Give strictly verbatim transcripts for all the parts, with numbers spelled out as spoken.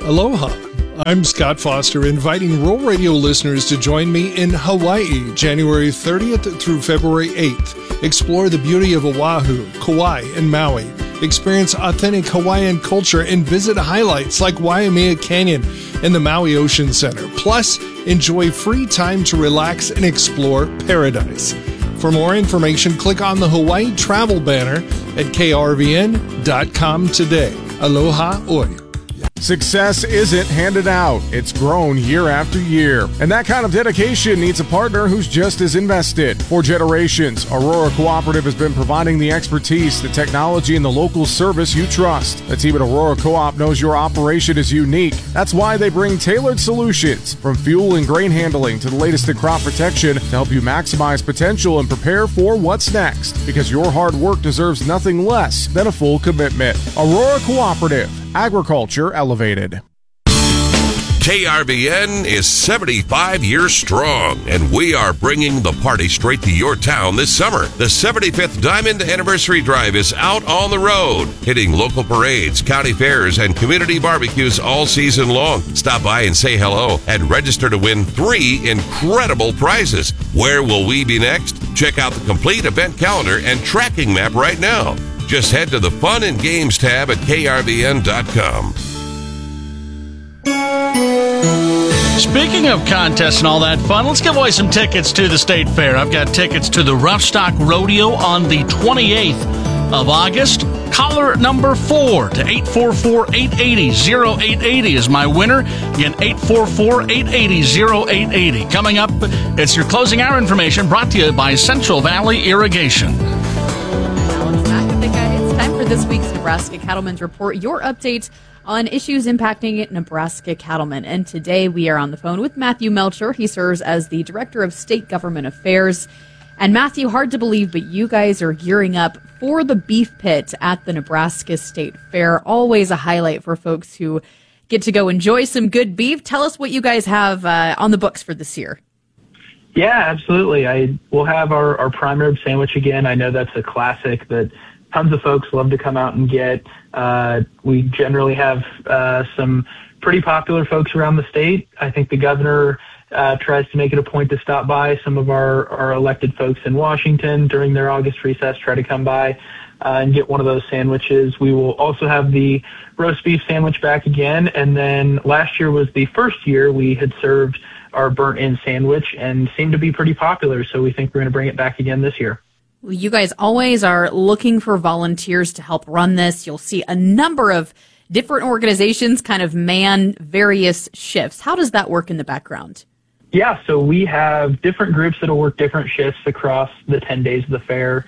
Aloha. I'm Scott Foster, inviting Rural Radio listeners to join me in Hawaii, January thirtieth through February eighth. Explore the beauty of Oahu, Kauai, and Maui. Experience authentic Hawaiian culture and visit highlights like Waimea Canyon and the Maui Ocean Center. Plus, enjoy free time to relax and explore paradise. For more information, click on the Hawaii travel banner at K R V N dot com today. Aloha oi. Success isn't handed out. It's grown year after year. And that kind of dedication needs a partner who's just as invested. For generations, Aurora Cooperative has been providing the expertise, the technology, and the local service you trust. The team at Aurora Co-op knows your operation is unique. That's why they bring tailored solutions, from fuel and grain handling to the latest in crop protection, to help you maximize potential and prepare for what's next. Because your hard work deserves nothing less than a full commitment. Aurora Cooperative. Agriculture elevated. K R V N is seventy-five years strong, and we are bringing the party straight to your town this summer. The seventy-fifth Diamond Anniversary Drive is out on the road, hitting local parades, county fairs, and community barbecues all season long. Stop by and say hello and register to win three incredible prizes. Where will we be next? Check out the complete event calendar and tracking map right now. Just head to the Fun and Games tab at K R V N dot com. Speaking of contests and all that fun, let's give away some tickets to the State Fair. I've got tickets to the Rough Stock Rodeo on the twenty-eighth of August. Caller number four to eight four four, eight eight zero, zero eight eight zero is my winner. Again, eight four four, eight eight zero, zero eight eight zero. Coming up, it's your closing hour information brought to you by Central Valley Irrigation. This week's Nebraska Cattlemen's Report, your update on issues impacting Nebraska cattlemen. And today we are on the phone with Matthew Melcher. He serves as the Director of State Government Affairs. And Matthew, hard to believe, but you guys are gearing up for the beef pit at the Nebraska State Fair. Always a highlight for folks who get to go enjoy some good beef. Tell us what you guys have uh, on the books for this year. Yeah, absolutely. I will have our, our prime rib sandwich again. I know that's a classic that tons of folks love to come out and get. Uh, we generally have uh, some pretty popular folks around the state. I think the governor uh, tries to make it a point to stop by. Some of our, our elected folks in Washington during their August recess try to come by uh, and get one of those sandwiches. We will also have the roast beef sandwich back again. And then last year was the first year we had served our burnt-in sandwich and seemed to be pretty popular. So we think we're going to bring it back again this year. Well, you guys always are looking for volunteers to help run this. You'll see a number of different organizations kind of man various shifts. How does that work in the background? Yeah, so we have different groups that will work different shifts across the ten days of the fair.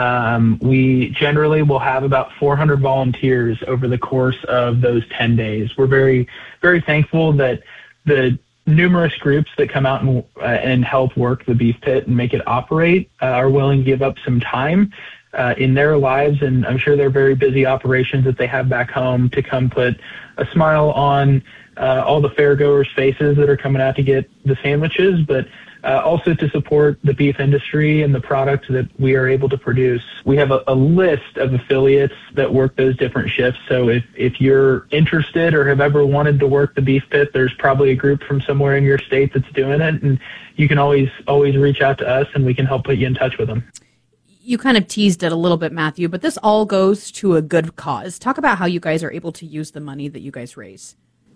Um, we generally will have about four hundred volunteers over the course of those ten days. We're very, very thankful that the numerous groups that come out and, uh, and help work the beef pit and make it operate uh, are willing to give up some time uh, in their lives, and I'm sure they're very busy operations that they have back home to come put a smile on uh, all the fairgoers' faces that are coming out to get the sandwiches, but uh, also to support the beef industry and the products that we are able to produce. We have a, a list of affiliates that work those different shifts. So if, if you're interested or have ever wanted to work the beef pit, there's probably a group from somewhere in your state that's doing it. And you can always, always reach out to us and we can help put you in touch with them. You kind of teased it a little bit, Matthew, but this all goes to a good cause. Talk about how you guys are able to use the money that you guys raise.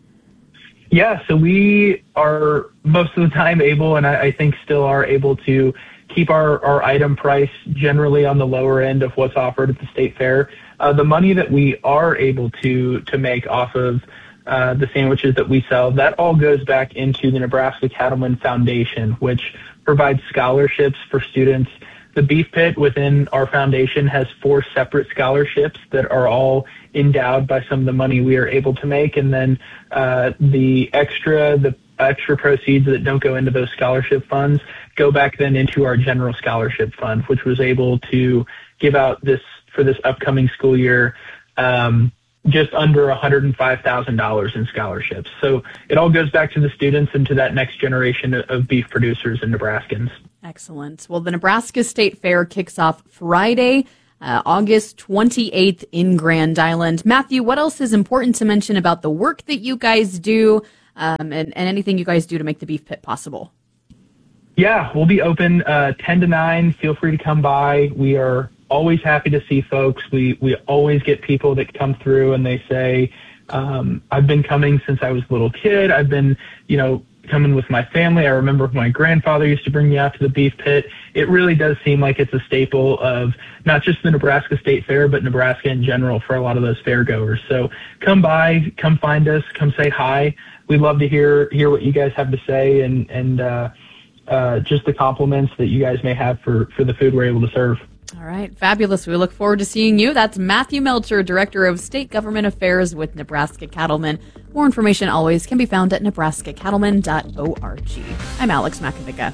Yeah, so we are most of the time able, and I, I think still are able to keep our, our item price generally on the lower end of what's offered at the state fair. Uh, the money that we are able to to make off of uh, the sandwiches that we sell, that all goes back into the Nebraska Cattlemen Foundation, which provides scholarships for students. The beef pit within our foundation has four separate scholarships that are all endowed by some of the money we are able to make. And then uh, the extra, the extra proceeds that don't go into those scholarship funds go back then into our general scholarship fund, which was able to give out this for this upcoming school year um, just under one hundred five thousand dollars in scholarships. So it all goes back to the students and to that next generation of beef producers and Nebraskans. Excellent. Well, the Nebraska State Fair kicks off Friday, uh, August twenty-eighth in Grand Island. Matthew, what else is important to mention about the work that you guys do um, and, and anything you guys do to make the Beef Pit possible? Yeah, we'll be open uh, ten to nine. Feel free to come by. We are always happy to see folks. We, we always get people that come through and they say, um, I've been coming since I was a little kid. I've been, you know, coming with my family. I remember my grandfather used to bring me out to the Beef Pit. It really does seem like it's a staple of not just the Nebraska State Fair, but Nebraska in general for a lot of those fair goers. So come by, come find us, come say hi. We'd love to hear hear what you guys have to say and and uh, uh, just the compliments that you guys may have for, for the food we're able to serve. All right, fabulous. We look forward to seeing you. That's Matthew Melcher, Director of State Government Affairs with Nebraska Cattlemen. More information always can be found at nebraska cattlemen dot org. I'm Alex Makovica.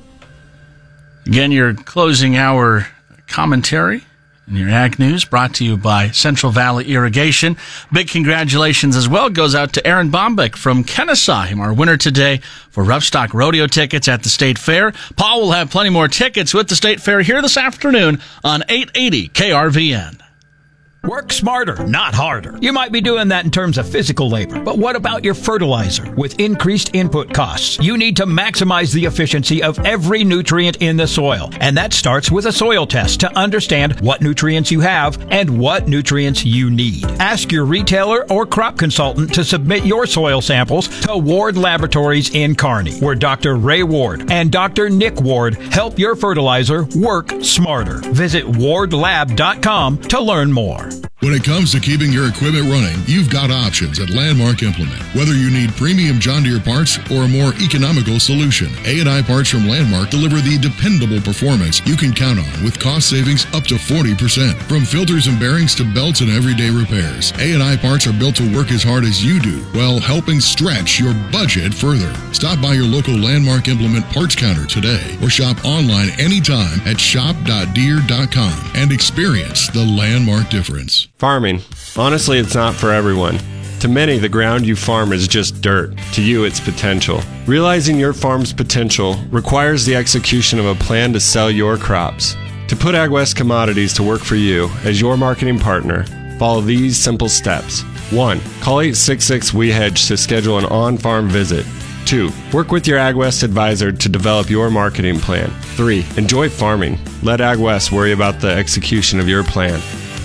Again, your closing hour commentary and your Ag News brought to you by Central Valley Irrigation. Big congratulations as well goes out to Aaron Bombeck from Kennesaw, him our winner today for Rough Stock Rodeo tickets at the State Fair. Paul will have plenty more tickets with the State Fair here this afternoon on eight eighty K R V N. Work smarter, not harder. You might be doing that in terms of physical labor, but what about your fertilizer? With increased input costs, you need to maximize the efficiency of every nutrient in the soil. And that starts with a soil test to understand what nutrients you have and what nutrients you need. Ask your retailer or crop consultant to submit your soil samples to Ward Laboratories in Kearney, where Doctor Ray Ward and Doctor Nick Ward help your fertilizer work smarter. Visit ward lab dot com to learn more. When it comes to keeping your equipment running, you've got options at Landmark Implement. Whether you need premium John Deere parts or a more economical solution, A and I parts from Landmark deliver the dependable performance you can count on with cost savings up to forty percent. From filters and bearings to belts and everyday repairs, A and I parts are built to work as hard as you do while helping stretch your budget further. Stop by your local Landmark Implement parts counter today or shop online anytime at shop dot deere dot com and experience the Landmark difference. Farming. Honestly, it's not for everyone. To many, the ground you farm is just dirt. To you, it's potential. Realizing your farm's potential requires the execution of a plan to sell your crops. To put AgWest Commodities to work for you as your marketing partner, follow these simple steps. One. Call eight six six W E Hedge to schedule an on-farm visit. Two. Work with your AgWest advisor to develop your marketing plan. Three. Enjoy farming. Let AgWest worry about the execution of your plan.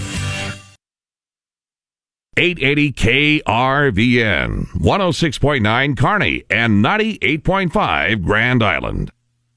eight eighty K R V N, one oh six point nine Kearney, and ninety-eight point five Grand Island.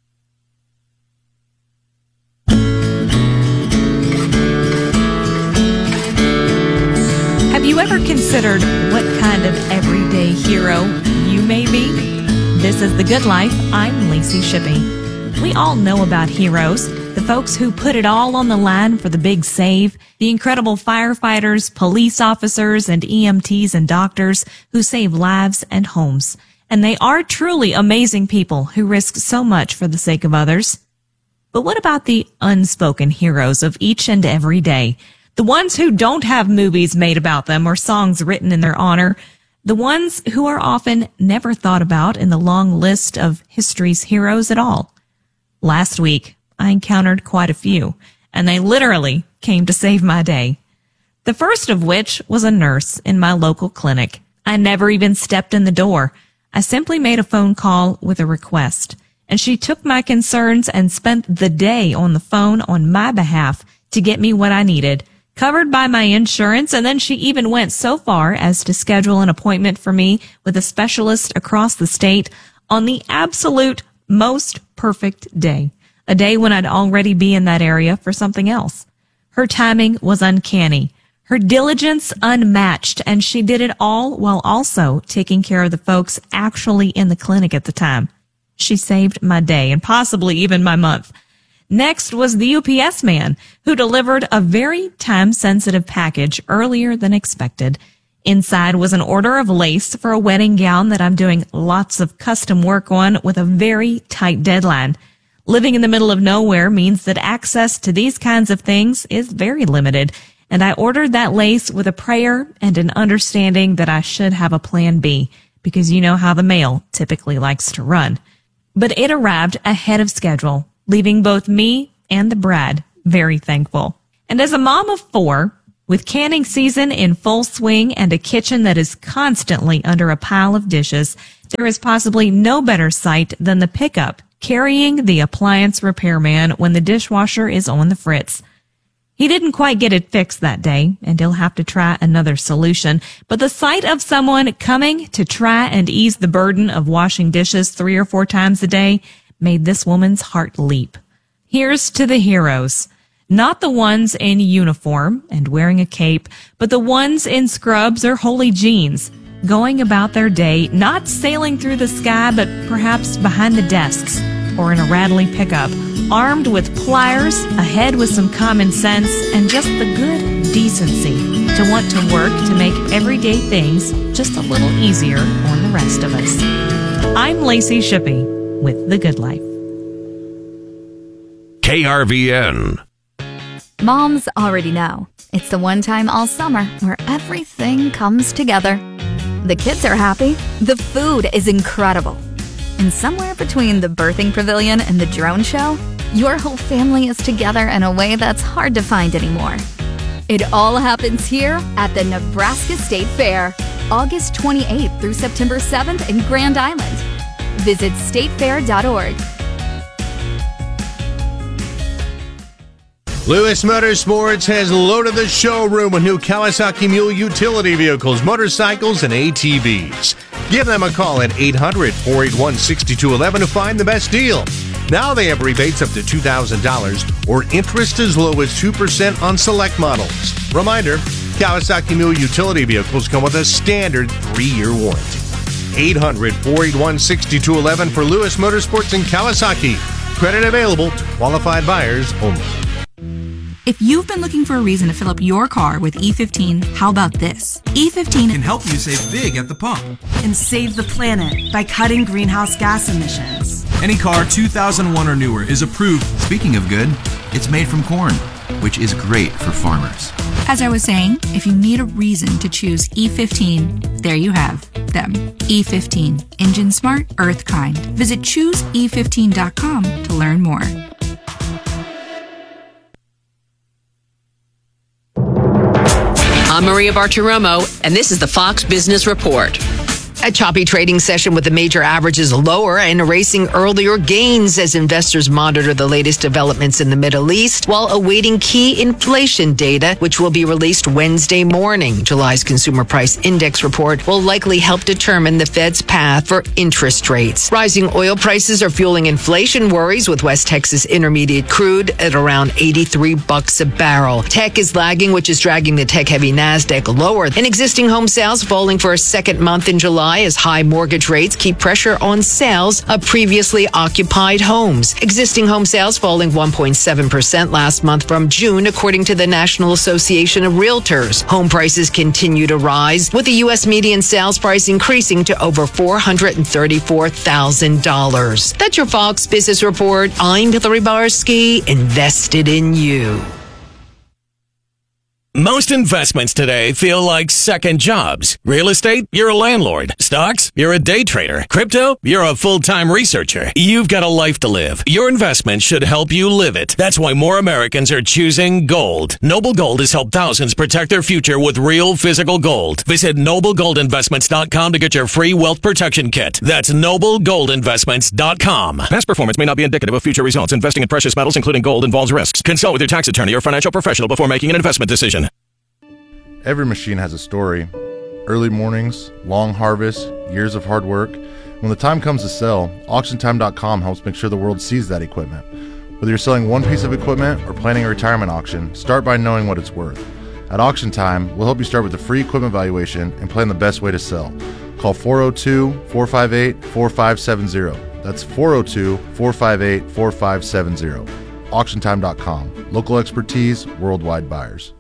Have you ever considered what kind of everyday hero you may be? This is The Good Life. I'm Lacey Shippey. We all know about heroes, the folks who put it all on the line for the big save, the incredible firefighters, police officers, and E M Ts and doctors who save lives and homes. And they are truly amazing people who risk so much for the sake of others. But what about the unspoken heroes of each and every day? The ones who don't have movies made about them or songs written in their honor. The ones who are often never thought about in the long list of history's heroes at all. Last week, I encountered quite a few, and they literally came to save my day. The first of which was a nurse in my local clinic. I never even stepped in the door. I simply made a phone call with a request, and she took my concerns and spent the day on the phone on my behalf to get me what I needed, covered by my insurance, and then she even went so far as to schedule an appointment for me with a specialist across the state on the absolute most perfect day. A day when I'd already be in that area for something else. Her timing was uncanny, her diligence unmatched, and she did it all while also taking care of the folks actually in the clinic at the time. She saved my day and possibly even my month. Next was the U P S man who delivered a very time-sensitive package earlier than expected. Inside was an order of lace for a wedding gown that I'm doing lots of custom work on with a very tight deadline. Living in the middle of nowhere means that access to these kinds of things is very limited, and I ordered that lace with a prayer and an understanding that I should have a plan B, because you know how the mail typically likes to run. But it arrived ahead of schedule, leaving both me and the bride very thankful. And as a mom of four, with canning season in full swing and a kitchen that is constantly under a pile of dishes, there is possibly no better sight than the pickup carrying the appliance repairman when the dishwasher is on the fritz. He didn't quite get it fixed that day, and he'll have to try another solution. But the sight of someone coming to try and ease the burden of washing dishes three or four times a day made this woman's heart leap. Here's to the heroes. Not the ones in uniform and wearing a cape, but the ones in scrubs or holey jeans, going about their day, not sailing through the sky, but perhaps behind the desks or in a rattly pickup, armed with pliers, ahead with some common sense, and just the good decency to want to work to make everyday things just a little easier on the rest of us. I'm Lacey Shippey with The Good Life. K R V N. Moms already know. It's the one time all summer where everything comes together. The kids are happy. The food is incredible. And somewhere between the birthing pavilion and the drone show, your whole family is together in a way that's hard to find anymore. It all happens here at the Nebraska State Fair, August twenty-eighth through September seventh in Grand Island. Visit state fair dot org. Lewis Motorsports has loaded the showroom with new Kawasaki Mule utility vehicles, motorcycles, and A T Vs. Give them a call at eight hundred, four eight one, six two one one to find the best deal. Now they have rebates up to two thousand dollars or interest as low as two percent on select models. Reminder, Kawasaki Mule utility vehicles come with a standard three-year warranty. eight hundred, four eight one, six two one one for Lewis Motorsports and Kawasaki. Credit available. Qualified buyers only. If you've been looking for a reason to fill up your car with E fifteen, how about this? E fifteen can help you save big at the pump and save the planet by cutting greenhouse gas emissions. Any car two thousand one or newer is approved. Speaking of good, it's made from corn, which is great for farmers. As I was saying, if you need a reason to choose E fifteen, there you have them. E fifteen, engine smart, earth kind. Visit choose e fifteen dot com to learn more. I'm Maria Bartiromo, and this is the Fox Business Report. A choppy trading session with the major averages lower and erasing earlier gains as investors monitor the latest developments in the Middle East while awaiting key inflation data, which will be released Wednesday morning. July's Consumer Price Index report will likely help determine the Fed's path for interest rates. Rising oil prices are fueling inflation worries with West Texas Intermediate crude at around eighty-three bucks a barrel. Tech is lagging, which is dragging the tech-heavy NASDAQ lower. And existing home sales falling for a second month in July as high mortgage rates keep pressure on sales of previously occupied homes. Existing home sales falling one point seven percent last month from June, according to the National Association of Realtors. Home prices continue to rise, with the U S median sales price increasing to over four hundred thirty-four thousand dollars. That's your Fox Business Report. I'm Hillary Barsky, invested in you. Most investments today feel like second jobs. Real estate, you're a landlord. Stocks, you're a day trader. Crypto, you're a full-time researcher. You've got a life to live. Your investment should help you live it. That's why more Americans are choosing gold. Noble Gold has helped thousands protect their future with real physical gold. Visit noble gold investments dot com to get your free wealth protection kit. That's noble gold investments dot com. Past performance may not be indicative of future results. Investing in precious metals, including gold, involves risks. Consult with your tax attorney or financial professional before making an investment decision. Every machine has a story. Early mornings, long harvests, years of hard work. When the time comes to sell, auction time dot com helps make sure the world sees that equipment. Whether you're selling one piece of equipment or planning a retirement auction, start by knowing what it's worth. At Auction Time, we'll help you start with a free equipment valuation and plan the best way to sell. Call four oh two, four five eight, four five seven zero. That's four oh two, four five eight, four five seven zero. auction time dot com. Local expertise, worldwide buyers.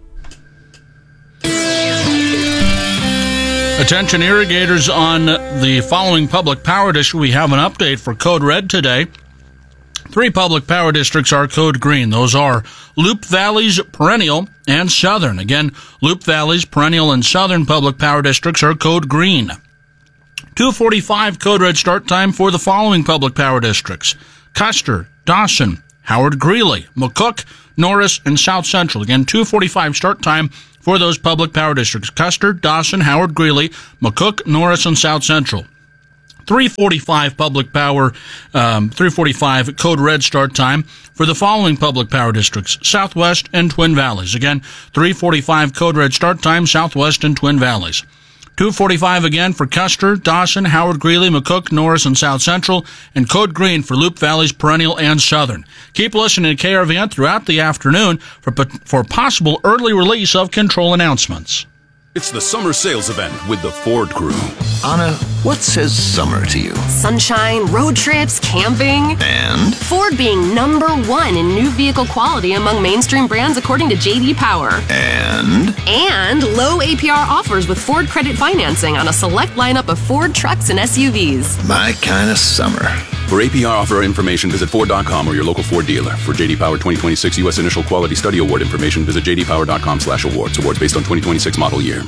Attention irrigators on the following public power district. We have an update for Code Red today. Three public power districts are Code Green. Those are Loup Valley's Perennial and Southern. Again, Loup Valley's Perennial and Southern public power districts are Code Green. two forty-five Code Red start time for the following public power districts: Custer, Dawson, Howard Greeley, McCook, Norris, and South Central. Again, two forty-five start time for those public power districts: Custer, Dawson, Howard Greeley, McCook, Norris, and South Central. three forty-five public power, um, three forty-five code red start time for the following public power districts: Southwest and Twin Valleys. Again, three forty-five code red start time, Southwest and Twin Valleys. two forty-five again for Custer, Dawson, Howard Greeley, McCook, Norris, and South Central, and code green for Loup Valleys, Perennial, and Southern. Keep listening to K R V N throughout the afternoon for, for possible early release of control announcements. It's the summer sales event with the Ford Crew. Anna, what says summer to you? Sunshine, road trips, camping. And? Ford being number one in new vehicle quality among mainstream brands according to J D Power. And? And low A P R offers with Ford credit financing on a select lineup of Ford trucks and S U Vs. My kind of summer. For A P R offer information, visit Ford dot com or your local Ford dealer. For J D Power twenty twenty-six U S Initial Quality Study Award information, visit J D Power dot com slash awards. Awards based on twenty twenty-six model year.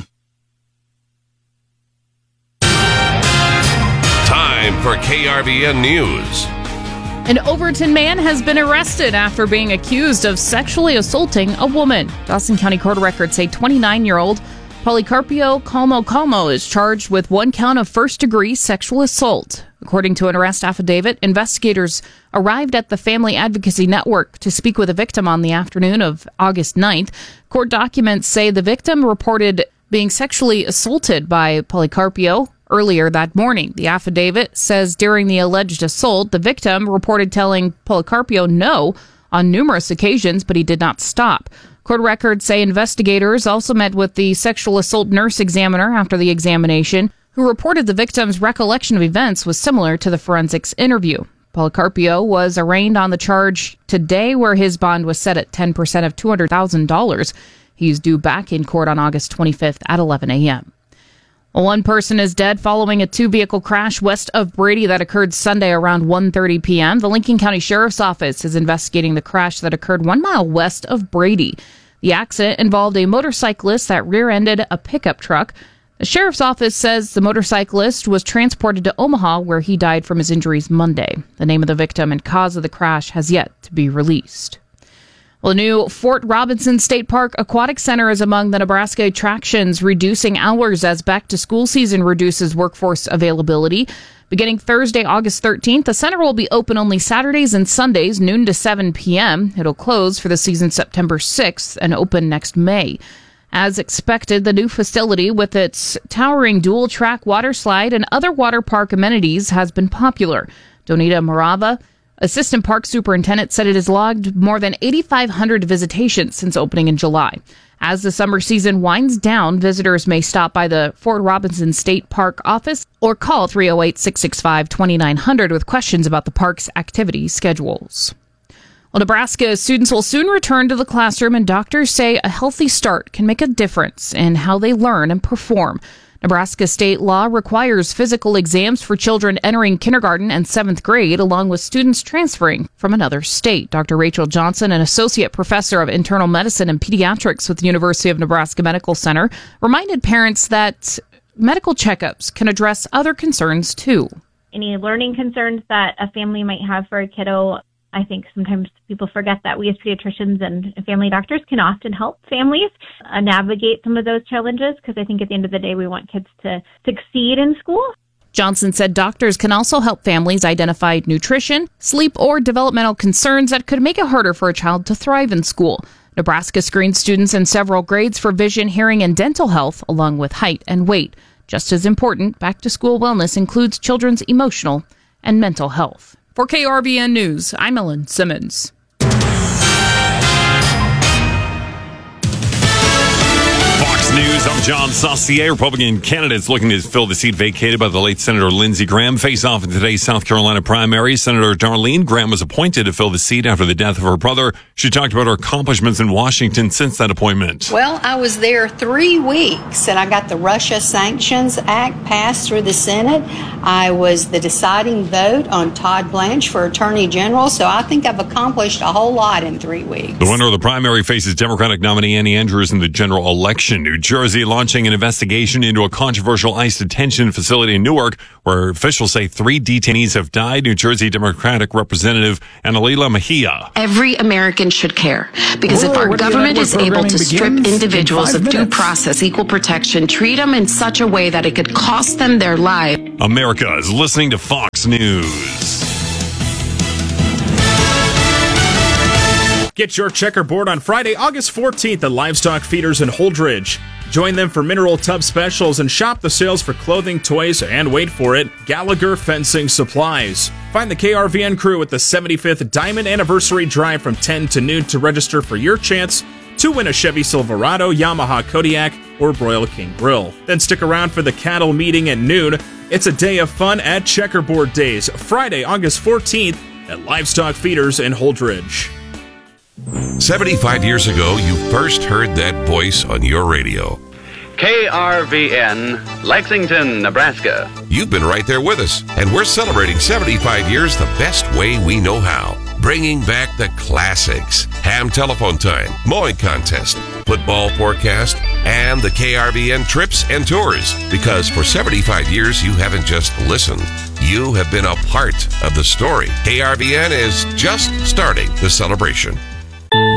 Time for K R V N News. An Overton man has been arrested after being accused of sexually assaulting a woman. Dawson County court records say twenty-nine-year-old Policarpio Calmo Calmo is charged with one count of first-degree sexual assault. According to an arrest affidavit, investigators arrived at the Family Advocacy Network to speak with a victim on the afternoon of August ninth. Court documents say the victim reported being sexually assaulted by Policarpio earlier that morning. The affidavit says during the alleged assault, the victim reported telling Policarpio no on numerous occasions, but he did not stop. Court records say investigators also met with the sexual assault nurse examiner after the examination, who reported the victim's recollection of events was similar to the forensics interview. Policarpio was arraigned on the charge today, where his bond was set at ten percent of two hundred thousand dollars. He's due back in court on August twenty-fifth at eleven a.m. One person is dead following a two-vehicle crash west of Brady that occurred Sunday around one thirty p.m. The Lincoln County Sheriff's Office is investigating the crash that occurred one mile west of Brady. The accident involved a motorcyclist that rear-ended a pickup truck. The Sheriff's Office says the motorcyclist was transported to Omaha, where he died from his injuries Monday. The name of the victim and cause of the crash has yet to be released. Well, the new Fort Robinson State Park Aquatic Center is among the Nebraska attractions reducing hours as back-to-school season reduces workforce availability. Beginning Thursday, August thirteenth, the center will be open only Saturdays and Sundays, noon to seven p.m. It'll close for the season September sixth and open next May. As expected, the new facility, with its towering dual-track water slide and other water park amenities, has been popular. Donita Morava, Assistant Park Superintendent, said it has logged more than eighty-five hundred visitations since opening in July. As the summer season winds down, visitors may stop by the Fort Robinson State Park office or call three oh eight, six six five, two nine zero zero with questions about the park's activity schedules. Well, Nebraska students will soon return to the classroom, and doctors say a healthy start can make a difference in how they learn and perform. Nebraska state law requires physical exams for children entering kindergarten and seventh grade, along with students transferring from another state. Doctor Rachel Johnson, an associate professor of internal medicine and pediatrics with the University of Nebraska Medical Center, reminded parents that medical checkups can address other concerns, too. Any learning concerns that a family might have for a kiddo, I think sometimes people forget that we as pediatricians and family doctors can often help families uh, navigate some of those challenges, because I think at the end of the day, we want kids to succeed in school. Johnson said doctors can also help families identify nutrition, sleep, or developmental concerns that could make it harder for a child to thrive in school. Nebraska screens students in several grades for vision, hearing, and dental health, along with height and weight. Just as important, back-to-school wellness includes children's emotional and mental health. For K R V N News, I'm Ellen Simmons. Fox News, I'm John Saucier. Republican candidates looking to fill the seat vacated by the late Senator Lindsey Graham face off in today's South Carolina primary. Senator Darlene Graham was appointed to fill the seat after the death of her brother. She talked about her accomplishments in Washington since that appointment. Well, I was there three weeks, and I got the Russia Sanctions Act passed through the Senate. I was the deciding vote on Todd Blanche for Attorney General, so I think I've accomplished a whole lot in three weeks. The winner of the primary faces Democratic nominee Annie Andrews in the general election. New Jersey launching an investigation into a controversial ICE detention facility in Newark, where officials say three detainees have died. New Jersey Democratic Representative Annalila Mejia. Every American should care, because if our government is able to strip individuals of due process, equal protection, treat them in such a way that it could cost them their life. America is listening to Fox News. Get your checkerboard on Friday, August fourteenth at Livestock Feeders in Holdridge. Join them for mineral tub specials and shop the sales for clothing, toys, and wait for it, Gallagher Fencing Supplies. Find the K R V N crew at the seventy-fifth Diamond Anniversary Drive from ten to noon to register for your chance to win a Chevy Silverado, Yamaha Kodiak, or Broil King Grill. Then stick around for the cattle meeting at noon. It's a day of fun at Checkerboard Days, Friday, August fourteenth at Livestock Feeders in Holdridge. seventy-five years ago, you first heard that voice on your radio. K R V N, Lexington, Nebraska. You've been right there with us, and we're celebrating seventy-five years the best way we know how. Bringing back the classics. Ham telephone time, mowing contest, football forecast, and the K R V N trips and tours. Because for seventy-five years, you haven't just listened. You have been a part of the story. K R V N is just starting the celebration.